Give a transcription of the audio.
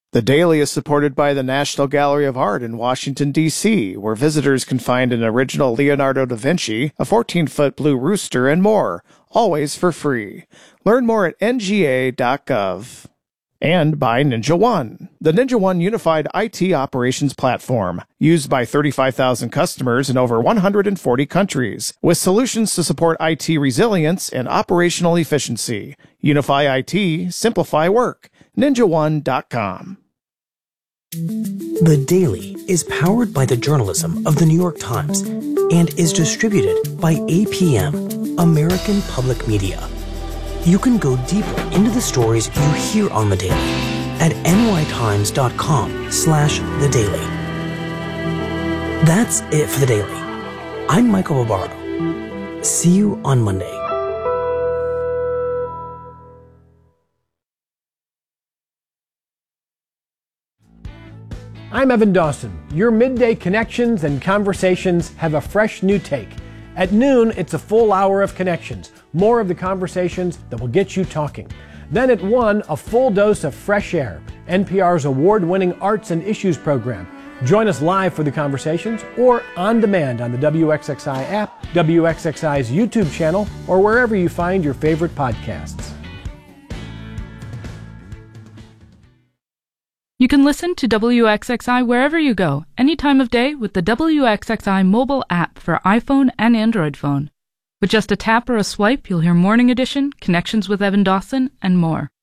The Daily is supported by the National Gallery of Art in Washington, D.C., where visitors can find an original Leonardo da Vinci, a 14-foot blue rooster, and more, always for free. Learn more at nga.gov. And by Ninja One, the Ninja One unified IT operations platform, used by 35,000 customers in over 140 countries, with solutions to support IT resilience and operational efficiency. Unify IT, simplify work. NinjaOne.com. The Daily is powered by the journalism of the New York Times and is distributed by APM, American Public Media. You can go deeper into the stories you hear on The Daily at nytimes.com/The Daily. That's it for The Daily. I'm Michael Barbaro. See you on Monday. I'm Evan Dawson. Your midday connections and conversations have a fresh new take. At noon, it's a full hour of connections, more of the conversations that will get you talking. Then at 1, a full dose of fresh air, NPR's award-winning Arts and Issues program. Join us live for the conversations or on demand on the WXXI app, WXXI's YouTube channel, or wherever you find your favorite podcasts. You can listen to WXXI wherever you go, any time of day with the WXXI mobile app for iPhone and Android phone. With just a tap or a swipe, you'll hear Morning Edition, Connections with Evan Dawson, and more.